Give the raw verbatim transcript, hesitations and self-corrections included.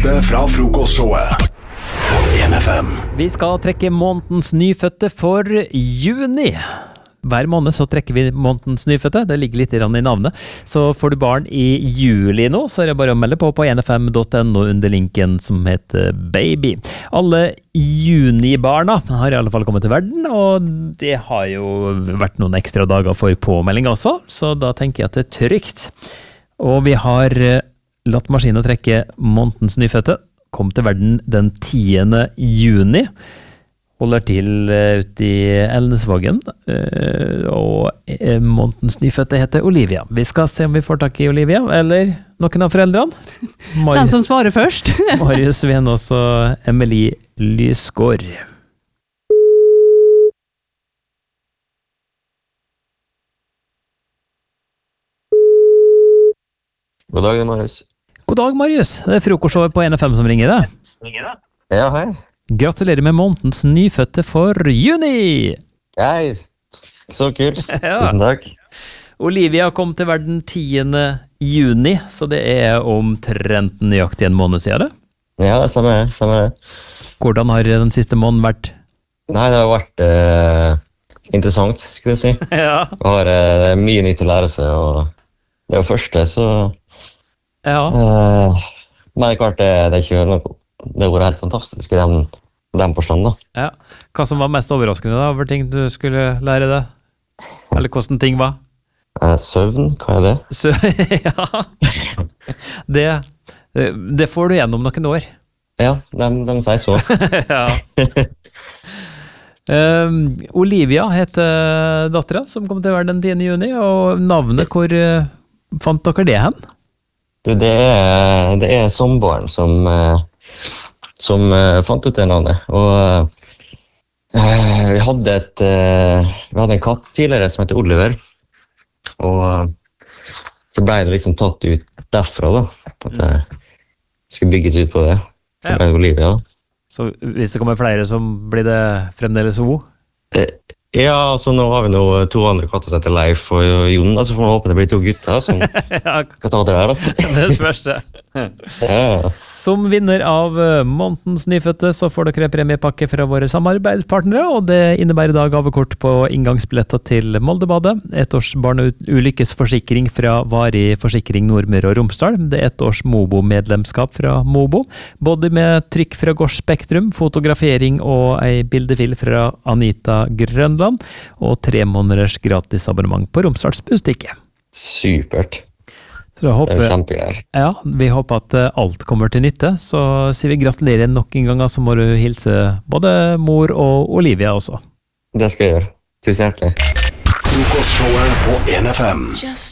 nyfødte fra frokostshowet på en F M. Vi skal trekke månedens nyfødte for juni. Hver måned så trekker vi månedens nyfødte, det ligger litt i navnet. Så får du barn i juli nå, så er det bare å melde på på en f m punktum n o under linken som heter baby. Alle junibarna har i alle fall kommet til verden, og det har jo vært noen ekstra dager for påmelding også, så da tenker jeg at det er trygt. Og vi har latt maskinen trekke månedens nyfødte, kom til verden den tiende juni, holder til ute i Elnesvågen, og månedens nyfødte heter Olivia. Vi skal se om vi får tak i Olivia, eller noen av foreldrene. Mar- Den som svarer først. Marius Venås og Emilie Lysgård. God dag, det er Marius. God dag, Marius. Det er frokostshowet på en F M som ringer deg. Ja, hei. Gratulerer med månedens nyfødte for juni! Hei, så kult. Ja. Tusen takk. Olivia kom til verden tiende juni, så det er omtrent nøyaktig en måned siden det. Ja, det stemmer det, stemmer det. Hvordan har den siste måneden vært? Nei, det har vært eh, interessant, skulle jeg si. Ja. Det har eh, mye nytt å lære seg, og det er jo første, så... Ja. Eh, men det er klart, det, det er ikke noe... Det har vært helt fantastisk i den, den forstand, da. Ja. Hva som var mest overraskende da, over ting du skulle lære deg? Eller hvordan ting var? Eh, søvn, hva er det? Så, ja. Det, det får du gjennom noen år. Ja, de, de sier så. Ja. Um, Olivia heter dattera, som kom til verden den tiende juni, og navnet, hvor uh, fant dere det hen? Du, det er, det er samboeren som... Eh, som uh, fant ut det navnet, og uh, vi hadde et uh, vi hadde en katt tidligere som heter Oliver, og uh, så ble det liksom tatt ut derfra da, at det skulle bygges ut på det, så ble det Olivia da. Så hvis det kommer flere, så blir det fremdeles O? Uh, ja, altså nå har vi nå to andre katter som heter Leif og Jon, så får vi håpe det blir to gutter som Ja, kan ta det her da. det er det første. Ja. Som vinner av månedens nyfødte så får dere premiepakke fra våre samarbeidspartnere, og det innebærer da gavekort på inngangsbilletter til Moldebadet, et års barneulykkesforsikring fra Varig Forsikring Nordmøre og Romsdal, det er et års Mobo-medlemskap fra Mobo, både med trykk fra Gårds Spektrum, fotografering og ei bildefil fra Anita Grønland, og tre måneders gratis abonnement på Romsdals Bustikke. Supert. Så håper, det er kjempegreier. Ja, vi håper at alt kommer til nytte, så sier vi gratulerer nok en gang, så må du hilse både mor og Olivia også. Det skal jeg gjøre. Tusen hjertelig. Frokostshowet på en F M.